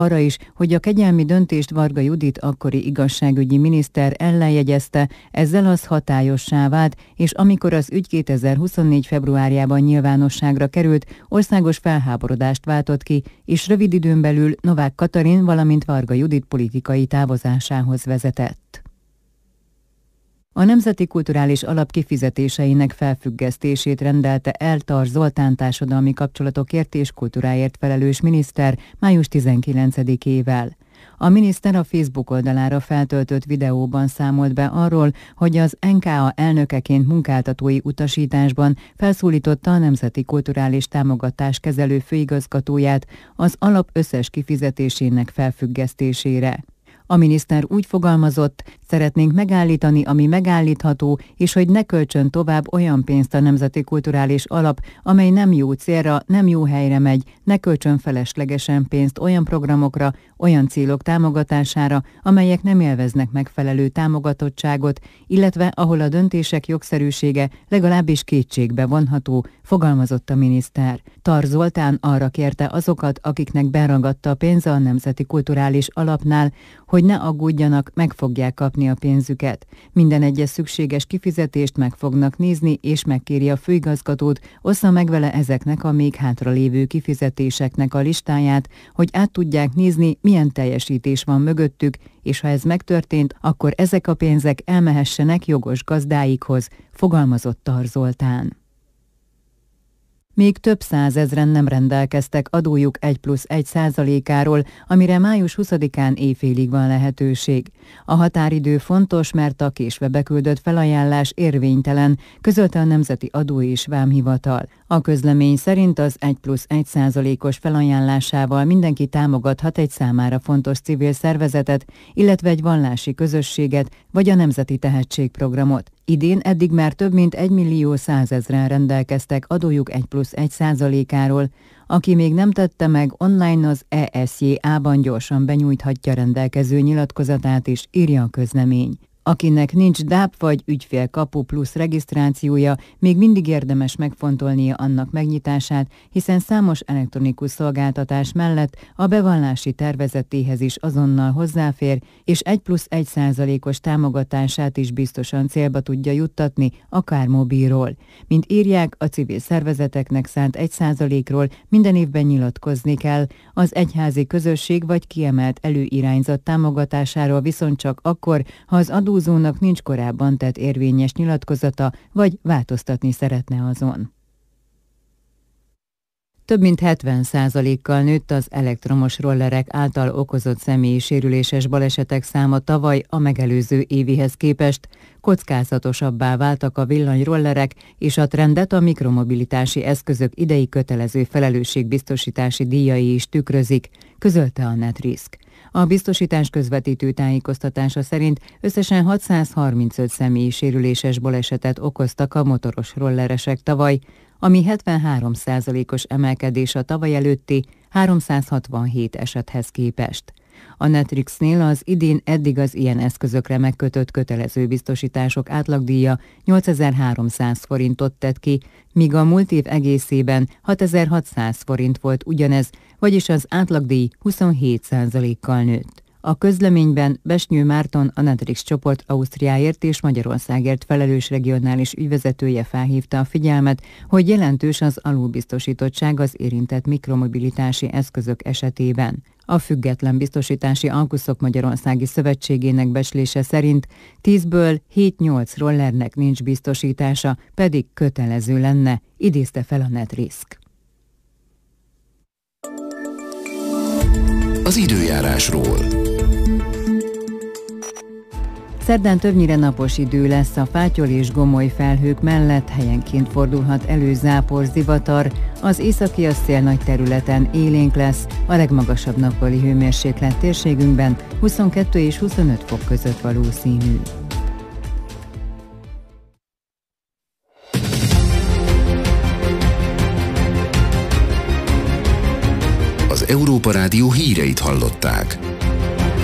arra is, hogy a kegyelmi döntést Varga Judit akkori igazságügyi miniszter ellenjegyezte, ezzel az hatályossá vált, és amikor az ügy 2024. februárjában nyilvánosságra került, országos felháborodást váltott ki, és rövid időn belül Novák Katalin, valamint Varga Judit politikai távozásához vezetett. A Nemzeti Kulturális Alap kifizetéseinek felfüggesztését rendelte el Tar Zoltán társadalmi kapcsolatokért és kultúráért felelős miniszter május 19-ével. A miniszter a Facebook oldalára feltöltött videóban számolt be arról, hogy az NKA elnökeként munkáltatói utasításban felszólította a Nemzeti Kulturális Támogatás kezelő főigazgatóját az alap összes kifizetésének felfüggesztésére. A miniszter úgy fogalmazott, szeretnénk megállítani, ami megállítható, és hogy ne költsön tovább olyan pénzt a Nemzeti Kulturális Alap, amely nem jó célra, nem jó helyre megy, ne költsön feleslegesen pénzt olyan programokra, olyan célok támogatására, amelyek nem élveznek megfelelő támogatottságot, illetve ahol a döntések jogszerűsége legalábbis kétségbe vonható, fogalmazott a miniszter. Tar Zoltán arra kérte azokat, akiknek beragadta a pénze a Nemzeti Kulturális Alapnál, hogy ne aggódjanak, meg fogják kapni a pénzüket. Minden egyes szükséges kifizetést meg fognak nézni, és megkéri a főigazgatót, ossza meg vele ezeknek a még hátralévő kifizetéseknek a listáját, hogy át tudják nézni, milyen teljesítés van mögöttük, és ha ez megtörtént, akkor ezek a pénzek elmehessenek jogos gazdáikhoz, fogalmazott Tar Zoltán. Még több százezren nem rendelkeztek adójuk 1+1%-áról, amire május 20-án éjfélig van lehetőség. A határidő fontos, mert a késve beküldött felajánlás érvénytelen, közölte a Nemzeti Adó és Vámhivatal. A közlemény szerint az 1+1%-os felajánlásával mindenki támogathat egy számára fontos civil szervezetet, illetve egy vallási közösséget, vagy a Nemzeti Tehetségprogramot. Idén eddig már több mint 1.100.000 rendelkeztek adójuk 1+1%-áról. Aki még nem tette meg, online az ESJA-ban gyorsan benyújthatja rendelkező nyilatkozatát is, írja a közlemény. Akinek nincs DAP vagy ügyfélkapu plusz regisztrációja, még mindig érdemes megfontolnia annak megnyitását, hiszen számos elektronikus szolgáltatás mellett a bevallási tervezetéhez is azonnal hozzáfér, és 1+1%-os támogatását is biztosan célba tudja juttatni, akár mobilról. Mint írják, a civil szervezeteknek szánt 1%-ról minden évben nyilatkozni kell, az egyházi közösség vagy kiemelt előirányzat támogatásáról viszont csak akkor, ha az adózónak nincs korábban tett érvényes nyilatkozata, vagy változtatni szeretne azon. Több mint 70%-kal nőtt az elektromos rollerek által okozott személyi sérüléses balesetek száma tavaly a megelőző évihez képest, kockázatosabbá váltak a villanyrollerek, és a trendet a mikromobilitási eszközök idei kötelező felelősségbiztosítási díjai is tükrözik, közölte a NetRisk. A biztosítás közvetítő tájékoztatása szerint összesen 635 személyi sérüléses balesetet okoztak a motoros rolleresek tavaly, ami 73%-os emelkedés a tavaly előtti 367 esethez képest. A NetRisknél az idén eddig az ilyen eszközökre megkötött kötelező biztosítások átlagdíja 8300 forintot tett ki, míg a múlt év egészében 6600 forint volt ugyanez, vagyis az átlagdíj 27%-kal nőtt. A közleményben Besnyő Márton, a NetRisk csoport Ausztriáért és Magyarországért felelős regionális ügyvezetője felhívta a figyelmet, hogy jelentős az alulbiztosítottság az érintett mikromobilitási eszközök esetében. A Független Biztosítási Alkuszok Magyarországi Szövetségének becslése szerint 10-ből 7-8 rollernek nincs biztosítása, pedig kötelező lenne, idézte fel a NetRisk. Az időjárásról. Szerdán többnyire napos idő lesz, a fátyol és gomoly felhők mellett helyenként fordulhat elő zápor, zivatar, az északi szél nagy területen élénk lesz, a legmagasabb nappali hőmérséklet térségünkben 22 és 25 fok között valószínű. Az Európa Rádió híreit hallották.